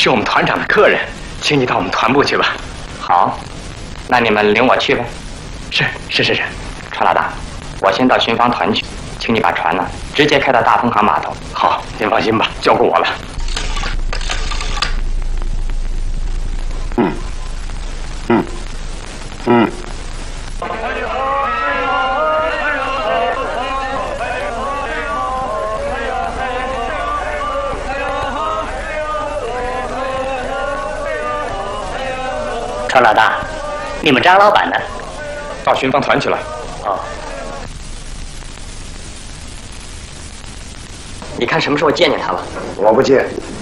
是我们团长的客人，请你到我们团部去吧。 好，那你们领我去呗。 是， 船老大，我先到巡防团去，请你把船呢直接开到大丰港码头。 好，您放心吧，交给我了。 船老大，你们张老板呢？ 到巡防团去了。 哦， 你看什么时候见见他了？ 我不见。